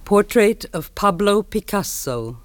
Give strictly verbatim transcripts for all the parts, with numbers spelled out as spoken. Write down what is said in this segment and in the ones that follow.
Portrait of Pablo Picasso.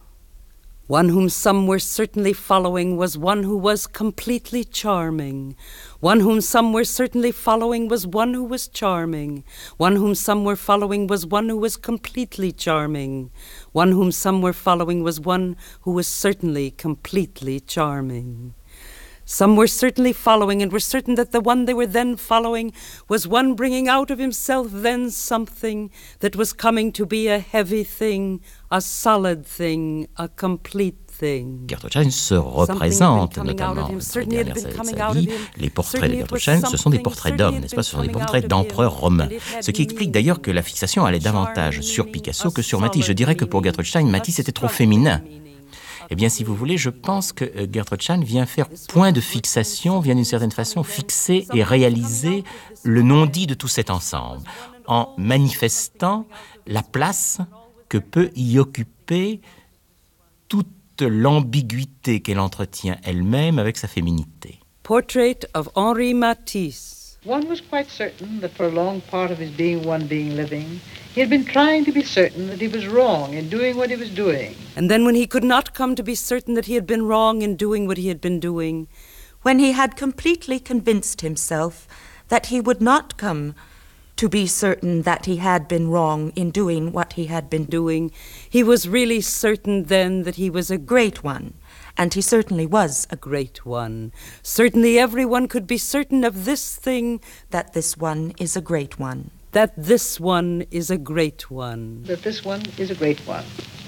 One whom some were certainly following was one who was completely charming. One whom some were certainly following was one who was charming. One whom some were following was one who was completely charming. One whom some were following was one who was certainly completely charming. Some were certainly following and were certain that the one they were then following was one bringing out of himself then something that was coming to be a heavy thing, a solid thing, a complete thing. Gertrude Stein se représente, notamment dans les dernières années de sa vie. Les portraits de Gertrude Stein, ce sont des portraits d'hommes, n'est-ce pas? Ce sont des portraits d'empereurs romains. Ce qui explique d'ailleurs que la fixation allait davantage sur Picasso que sur Matisse. Je dirais que pour Gertrude Stein, Matisse était trop féminin. Eh bien, si vous voulez, je pense que Gertrude Stein vient faire point de fixation, vient d'une certaine façon fixer et réaliser le non-dit de tout cet ensemble, en manifestant la place que peut y occuper toute l'ambiguïté qu'elle entretient elle-même avec sa féminité. Portrait of Henri Matisse. One was quite certain that for a long part of his being one being living, he had been trying to be certain that he was wrong in doing what he was doing. And then when he could not come to be certain that he had been wrong in doing what he had been doing, when he had completely convinced himself that he would not come to be certain that he had been wrong in doing what he had been doing, he was really certain then that he was a great one. And he certainly was a great one. Certainly everyone could be certain of this thing, that this one is a great one. That this one is a great one. That this one is a great one.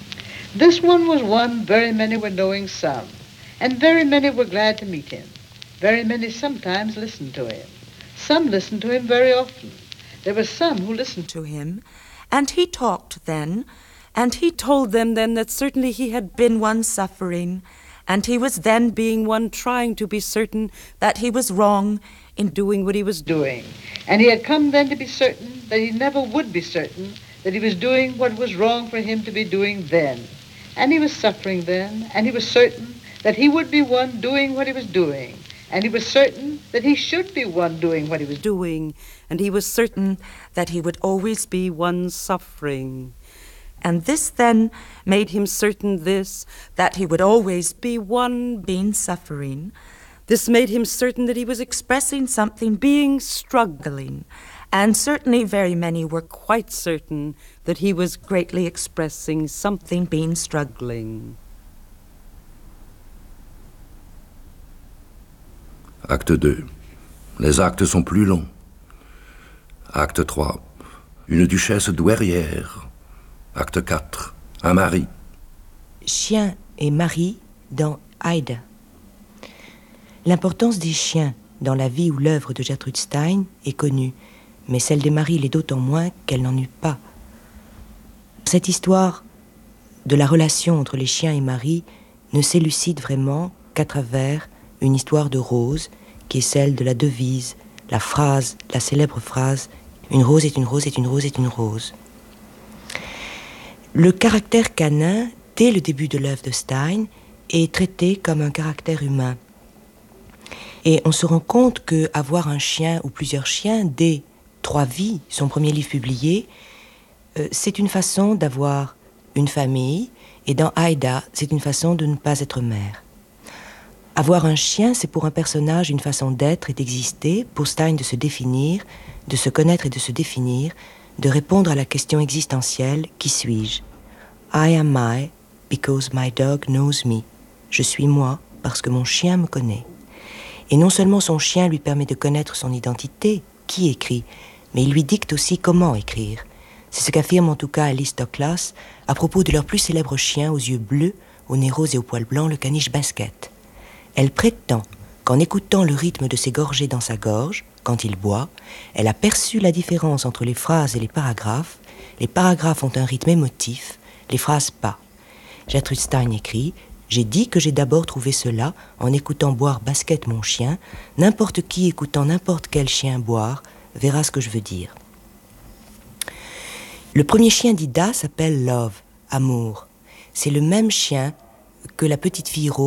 This one was one very many were knowing some, and very many were glad to meet him. Very many sometimes listened to him. Some listened to him very often. There were some who listened to him, and he talked then, and he told them then that certainly he had been one suffering, and he was then being one trying to be certain that he was wrong in doing what he was doing. And he had come then to be certain that he never would be certain that he was doing what was wrong for him to be doing then. And he was suffering then, and he was certain that he would be one doing what he was doing. And he was certain that he should be one doing what he was doing. And he was certain that he would always be one suffering. And this then made him certain this, that he would always be one being suffering. This made him certain that he was expressing something, being struggling. And certainly very many were quite certain that he was greatly expressing something, being struggling. Acte deux. Les actes sont plus longs. Acte trois. Une duchesse douairière. Acte quatre. Un mari. Chien et mari dans Aïda. L'importance des chiens dans la vie ou l'œuvre de Gertrude Stein est connue, mais celle des maris l'est d'autant moins qu'elle n'en eut pas. Cette histoire de la relation entre les chiens et Marie ne s'élucide vraiment qu'à travers une histoire de rose, qui est celle de la devise, la phrase, la célèbre phrase « Une rose est une rose est une rose est une rose ». Le caractère canin, dès le début de l'œuvre de Stein, est traité comme un caractère humain. Et on se rend compte qu'avoir un chien ou plusieurs chiens, dès Trois vies, son premier livre publié, euh, c'est une façon d'avoir une famille, et dans Aïda, c'est une façon de ne pas être mère. Avoir un chien, c'est pour un personnage une façon d'être et d'exister, pour Stein de se définir, de se connaître et de se définir, de répondre à la question existentielle « Qui suis-je » ? I am I because my dog knows me. Je suis moi parce que mon chien me connaît. Et non seulement son chien lui permet de connaître son identité, qui écrit, mais il lui dicte aussi comment écrire. C'est ce qu'affirme en tout cas Alice Douglas à propos de leur plus célèbre chien aux yeux bleus, au nez rose et au poil blanc, le caniche Basket. Elle prétend qu'en écoutant le rythme de ses gorgées dans sa gorge, quand il boit, elle a perçu la différence entre les phrases et les paragraphes. Les paragraphes ont un rythme émotif, les phrases pas. Gertrude Stein écrit « J'ai dit que j'ai d'abord trouvé cela en écoutant boire Basket mon chien. N'importe qui écoutant n'importe quel chien boire verra ce que je veux dire. » Le premier chien d'Ida s'appelle Love, amour. C'est le même chien que la petite fille rose